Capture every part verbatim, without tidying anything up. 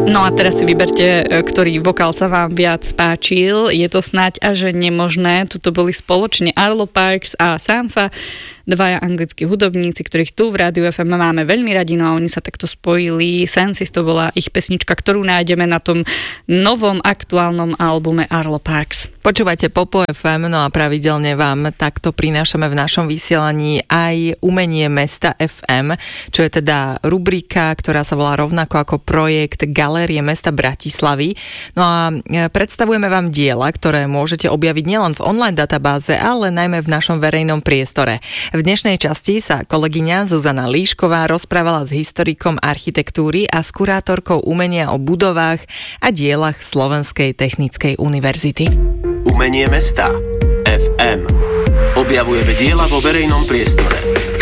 No a teraz si vyberte, ktorý vokál sa vám viac páčil. Je to snáď až nemožné. Tuto boli spoločne Arlo Parks a Sampha, dvaja anglickí hudobníci, ktorých tu v Rádiu ef em máme veľmi radi, no a oni sa takto spojili. Senses, to bola ich pesnička, ktorú nájdeme na tom novom aktuálnom albume Arlo Parks. Počúvate Popo ef em, no a pravidelne vám takto prinášame v našom vysielaní aj umenie mesta ef em, čo je teda rubrika, ktorá sa volá rovnako ako projekt Galérie mesta Bratislavy. No a predstavujeme vám diela, ktoré môžete objaviť nielen v online databáze, ale najmä v našom verejnom priestore. V dnešnej časti sa kolegyňa Zuzana Líšková rozprávala s historikom architektúry a s kurátorkou umenia o budovách a dielach Slovenskej technickej univerzity. Umenie mesta ef em. Objavujeme diela vo verejnom priestore.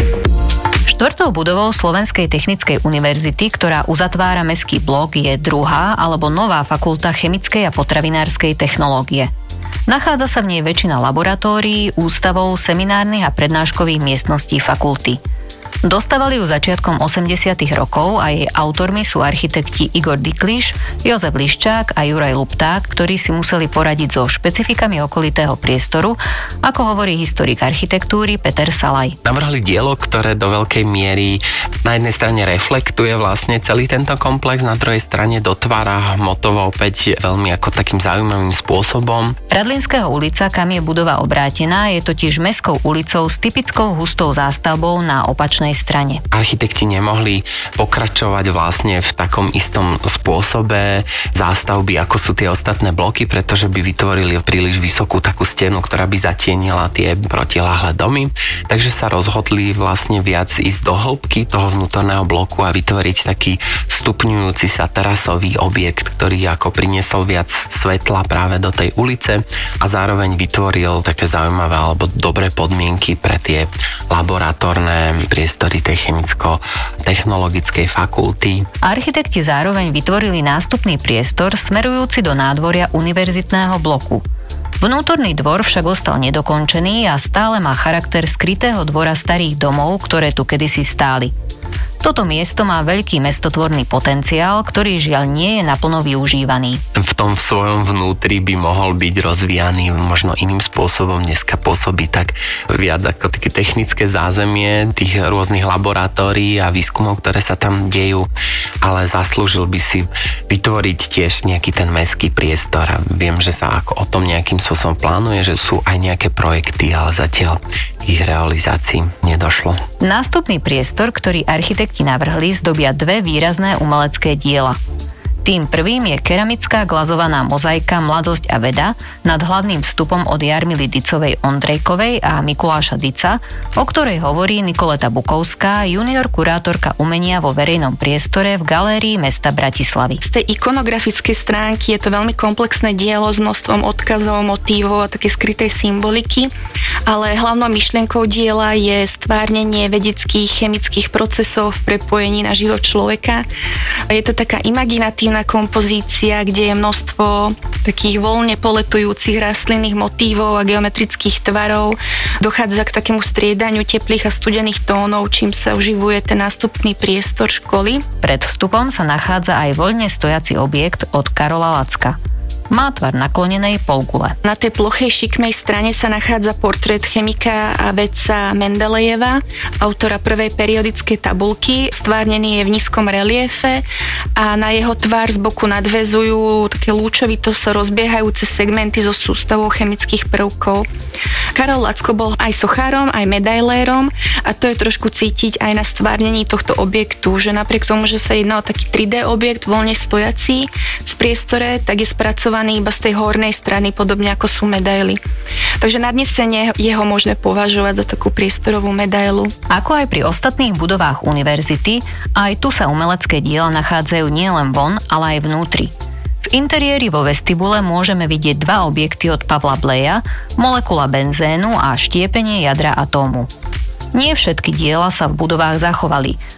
Štvrtou budovou Slovenskej technickej univerzity, ktorá uzatvára mestský blok, je druhá alebo nová fakulta chemickej a potravinárskej technológie. Nachádza sa v nej väčšina laboratórií, ústavov, seminárnych a prednáškových miestností fakulty. Dostavali ju začiatkom osemdesiatych rokov a jej autormi sú architekti Igor Dikliš, Jozef Liščák a Juraj Lupták, ktorí si museli poradiť so špecifikami okolitého priestoru, ako hovorí historik architektúry Peter Salaj. Navrhli dielo, ktoré do veľkej miery na jednej strane reflektuje vlastne celý tento komplex, na druhej strane dotvára hmotovo opäť veľmi ako takým zaujímavým spôsobom. Radlinského ulica, kam je budova obrátená, je totiž mestskou ulicou s typickou hustou zástavbou na opačnej strane. Architekti nemohli pokračovať vlastne v takom istom spôsobe zástavby, ako sú tie ostatné bloky, pretože by vytvorili príliš vysokú takú stenu, ktorá by zatienila tie protiláhle domy. Takže sa rozhodli vlastne viac ísť do hĺbky toho vnútorného bloku a vytvoriť taký stupňujúci sa terasový objekt, ktorý ako priniesol viac svetla práve do tej ulice a zároveň vytvoril také zaujímavé alebo dobré podmienky pre tie laboratórne priestory tej chemicko-technologickej fakulty. Architekti zároveň vytvorili nástupný priestor smerujúci do nádvoria univerzitného bloku. Vnútorný dvor však ostal nedokončený a stále má charakter skrytého dvora starých domov, ktoré tu kedysi stáli. Toto miesto má veľký mestotvorný potenciál, ktorý žiaľ nie je naplno využívaný. V tom v svojom vnútri by mohol byť rozvíjaný možno iným spôsobom. Dneska pôsobí tak viac ako také technické zázemie tých rôznych laboratórií a výskumov, ktoré sa tam dejú, ale zaslúžil by si vytvoriť tiež nejaký ten mestský priestor a viem, že sa ako o tom nejakým spôsobom plánuje, že sú aj nejaké projekty, ale zatiaľ ich realizácii nedošlo. Nástupný priestor, ktorý architekti navrhli, zdobia dve výrazné umelecké diela. Tým prvým je keramická glazovaná mozaika Mladosť a veda nad hlavným vstupom od Jarmily Dicovej Ondrejkovej a Mikuláša Dica, o ktorej hovorí Nikoleta Bukovská, junior kurátorka umenia vo verejnom priestore v Galérii mesta Bratislavy. Z tej ikonografickej stránky je to veľmi komplexné dielo s množstvom odkazov, motívov a takej skrytej symboliky, ale hlavnou myšlienkou diela je stvárnenie vedeckých chemických procesov v prepojení na život človeka. Je to taká imaginatívna kompozícia, kde je množstvo takých voľne poletujúcich rastlinných motívov a geometrických tvarov. Dochádza k takému striedaniu teplých a studených tónov, čím sa oživuje ten nástupný priestor školy. Pred vstupom sa nachádza aj voľne stojaci objekt od Karola Lacka. Má tvar naklonenej polgule. Na tej plochej šikmej strane sa nachádza portrét chemika a vedca Mendelejeva, autora prvej periodickej tabulky. Stvárnený je v nízkom reliefe a na jeho tvár z boku nadväzujú také lúčovito sa rozbiehajúce segmenty zo sústavou chemických prvkov. Karol Lacko bol aj sochárom, aj medailérom a to je trošku cítiť aj na stvárnení tohto objektu, že napriek tomu, že sa jedná o taký tri dé objekt voľne stojací v priestore, tak je spracovaný iba z tej hornej strany, podobne ako sú medaily. Takže nadnesenie je ho možné považovať za takú priestorovú medailu. Ako aj pri ostatných budovách univerzity, aj tu sa umelecké diela nachádzajú nielen von, ale aj vnútri. V interiéri vo vestibule môžeme vidieť dva objekty od Pavla Bleja, molekula benzénu a štiepenie jadra atómu. Nie všetky diela sa v budovách zachovali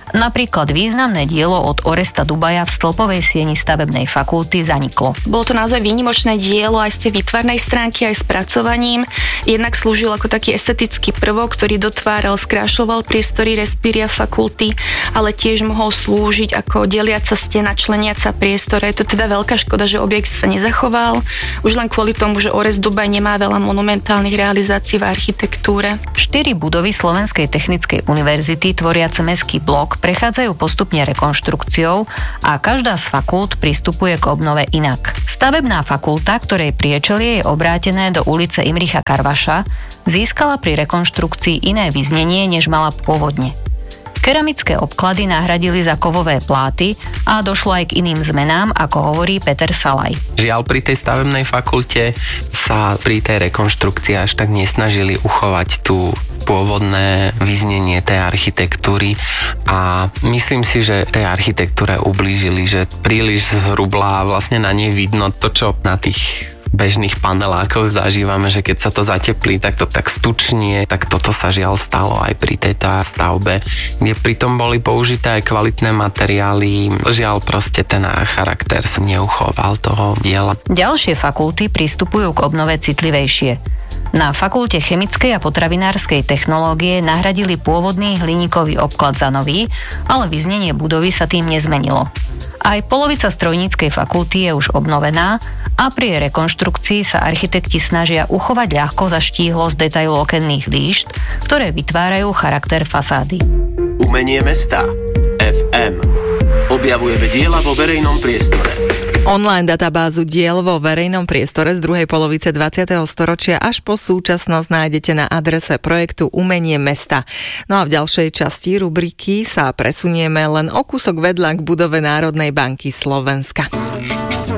Napríklad významné dielo od Oresta Dubaja v stĺpovej sieni stavebnej fakulty zaniklo. Bolo to naozaj výnimočné dielo aj z tej výtvarnej stránky, aj s pracovaním. Jednak slúžil ako taký estetický prvok, ktorý dotváral, skrášľoval priestory respíria fakulty, ale tiež mohol slúžiť ako deliaca stena, členiaca priestor. Je to teda veľká škoda, že objekt sa nezachoval, už len kvôli tomu, že Orest Dubaj nemá veľa monumentálnych realizácií v architektúre. Štyri budovy Slovenskej technickej univerzity tvoriace mestský blok prechádzajú postupne rekonštrukciou a každá z fakult pristupuje k obnove inak. Stavebná fakulta, ktorej priečelie je obrátené do ulice Imricha Karvaša, získala pri rekonštrukcii iné vyznenie, než mala pôvodne. Keramické obklady nahradili za kovové pláty a došlo aj k iným zmenám, ako hovorí Peter Salaj. Žiaľ, pri tej stavebnej fakulte sa pri tej rekonštrukcii až tak nesnažili uchovať tú pôvodné vyznenie tej architektúry a myslím si, že tej architektúre ublížili, že príliš zhrublá a vlastne na nej vidno to, čo na tých bežných panelákoch zažívame, že keď sa to zateplí, tak to tak stučnie, tak toto sa žiaľ stalo aj pri tejto stavbe, kde pritom boli použité aj kvalitné materiály. Žiaľ proste ten charakter sa neuchoval toho diela. Ďalšie fakulty pristupujú k obnove citlivejšie. Na fakulte chemickej a potravinárskej technológie nahradili pôvodný hliníkový obklad za nový, ale vyznenie budovy sa tým nezmenilo. Aj polovica strojníckej fakulty je už obnovená a pri rekonštrukcii sa architekti snažia uchovať ľahko zaštíhlosť detailu okenných líšt, ktoré vytvárajú charakter fasády. Umenie mesta ef em. Objavujeme diela vo verejnom priestore. Online databázu diel vo verejnom priestore z druhej polovice dvadsiateho storočia až po súčasnosť nájdete na adrese projektu Umenie mesta. No a v ďalšej časti rubriky sa presunieme len o kúsok vedľa k budove Národnej banky Slovenska.